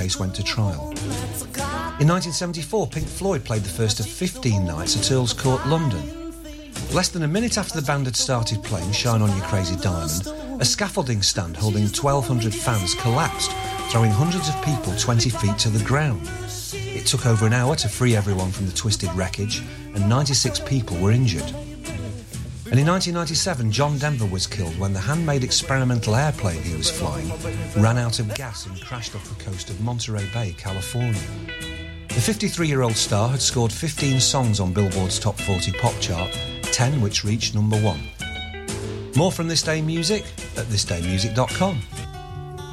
case went to trial. In 1974, Pink Floyd played the first of 15 nights at Earl's Court, London. Less than a minute after the band had started playing Shine On You Crazy Diamond, a scaffolding stand holding 1,200 fans collapsed, throwing hundreds of people 20 feet to the ground. It took over an hour to free everyone from the twisted wreckage, and 96 people were injured. And in 1997, John Denver was killed when the handmade experimental airplane he was flying ran out of gas and crashed off the coast of Monterey Bay, California. The 53-year-old star had scored 15 songs on Billboard's Top 40 pop chart, 10 which reached number 1. More from This Day Music at thisdaymusic.com.